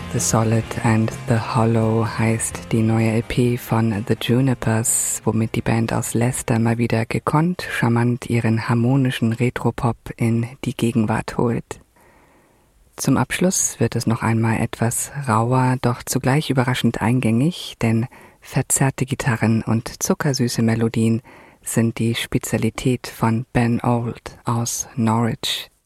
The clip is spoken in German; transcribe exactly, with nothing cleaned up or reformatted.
The Solid and the Hollow heißt die neue L P von The Junipers, womit die Band aus Leicester mal wieder gekonnt, charmant ihren harmonischen Retropop in die Gegenwart holt. Zum Abschluss wird es noch einmal etwas rauer, doch zugleich überraschend eingängig, denn verzerrte Gitarren und zuckersüße Melodien sind die Spezialität von Ben Old aus Norwich.